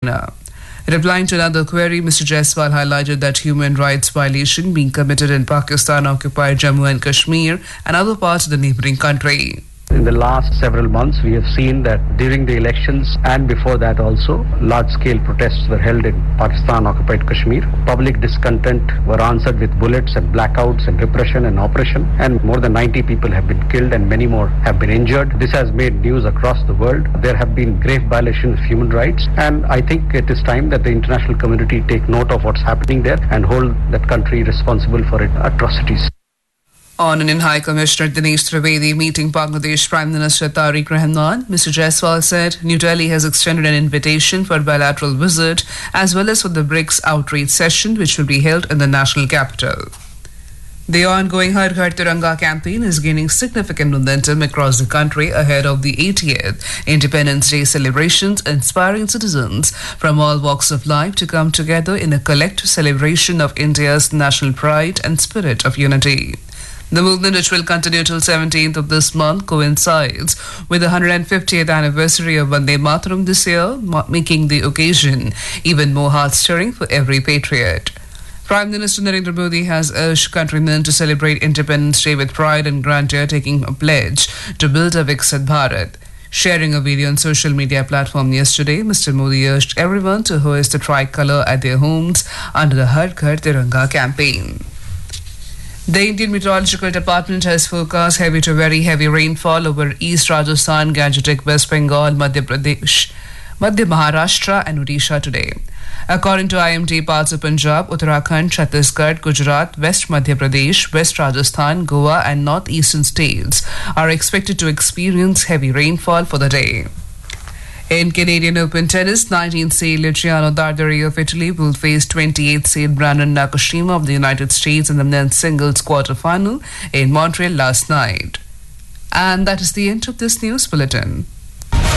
Patna. Replying to another query, Mr. Jaiswal highlighted that human rights violation being committed in Pakistan-occupied Jammu and Kashmir and other parts of the neighbouring country. In the last several months, we have seen that during the elections and before that also, large-scale protests were held in Pakistan-occupied Kashmir. Public discontent were answered with bullets and blackouts and repression and oppression, and more than 90 people have been killed and many more have been injured. This has made news across the world. There have been grave violations of human rights, and I think it is time that the international community take note of what's happening there and hold that country responsible for its atrocities. On Indian High Commissioner Dinesh Trivedi meeting Bangladesh Prime Minister Tariq Rahman, Mr. Jaiswal said New Delhi has extended an invitation for a bilateral visit as well as for the BRICS outreach session which will be held in the national capital. The ongoing Har Ghar Tiranga campaign is gaining significant momentum across the country ahead of the 80th Independence Day celebrations, inspiring citizens from all walks of life to come together in a collective celebration of India's national pride and spirit of unity. The movement, which will continue till 17th of this month, coincides with the 150th anniversary of Vande Mataram this year, making the occasion even more heart-stirring for every patriot. Prime Minister Narendra Modi has urged countrymen to celebrate Independence Day with pride and grandeur, taking a pledge to build a Viksit Bharat. Sharing a video on social media platform yesterday, Mr. Modi urged everyone to hoist the tricolour at their homes under the Har Ghar Tiranga campaign. The Indian Meteorological Department has forecast heavy to very heavy rainfall over East Rajasthan, Gangetic, West Bengal, Madhya Pradesh, Madhya Maharashtra and Odisha today. According to IMD, parts of Punjab, Uttarakhand, Chhattisgarh, Gujarat, West Madhya Pradesh, West Rajasthan, Goa and northeastern states are expected to experience heavy rainfall for the day. In Canadian Open tennis, 19th seed Luciano Darderi of Italy will face 28th seed Brandon Nakashima of the United States in the men's singles quarter-final in Montreal last night. And that is the end of this news bulletin.